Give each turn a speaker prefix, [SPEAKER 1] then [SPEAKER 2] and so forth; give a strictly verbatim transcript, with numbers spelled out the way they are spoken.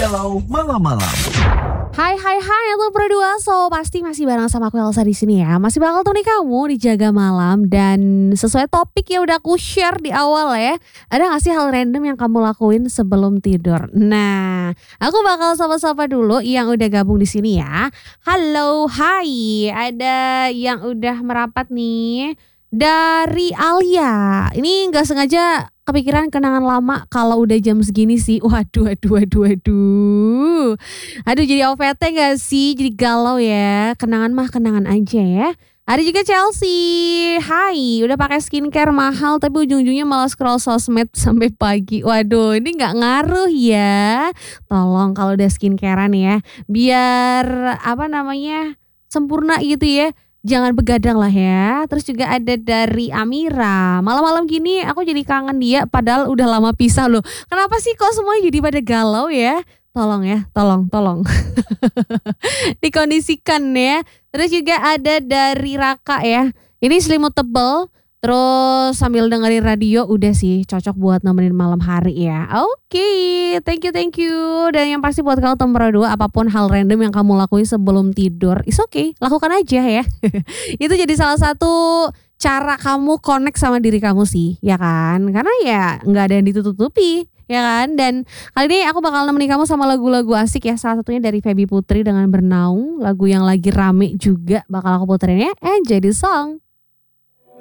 [SPEAKER 1] Galau malam-malam.
[SPEAKER 2] Hai hai hai, aku berdua, so pasti masih bareng sama aku Elsa di sini ya. Masih bakal temani kamu di Jaga Malam dan sesuai topik yang udah aku share di awal ya. Ada gak sih hal random yang kamu lakuin sebelum tidur? Nah, aku bakal sapa-sapa dulu yang udah gabung di sini ya. Halo, hai, ada yang udah merapat nih dari Alia. Ini nggak sengaja kepikiran kenangan lama kalau udah jam segini sih. Waduh, waduh, waduh, waduh. Aduh jadi O V T gak sih? Jadi galau ya. Kenangan mah kenangan aja ya. Ada juga Chelsea. Hai, udah pakai skincare mahal tapi ujung-ujungnya malah scroll sosmed sampai pagi. Waduh, ini nggak ngaruh ya. Tolong kalau udah skincarean ya, biar apa namanya sempurna gitu ya. Jangan begadang lah ya. Terus juga ada dari Amira. Malam-malam gini aku jadi kangen dia padahal udah lama pisah loh. Kenapa sih kok semuanya jadi pada galau ya? Tolong ya, tolong, tolong. Dikondisikan ya. Terus juga ada dari Raka ya. Ini selimut tebel. Terus sambil dengerin radio udah sih cocok buat nemenin malam hari ya. Oke, okay, thank you, thank you. Dan yang pasti buat kamu teman berdua, apapun hal random yang kamu lakuin sebelum tidur, is okay, lakukan aja ya. Itu jadi salah satu cara kamu connect sama diri kamu sih, ya kan? Karena ya nggak ada yang ditutupi, ya kan? Dan kali ini aku bakal nemenin kamu sama lagu-lagu asik ya. Salah satunya dari Feby Putri dengan Bernaung, lagu yang lagi rame juga bakal aku puterin ya. Enjoy the song.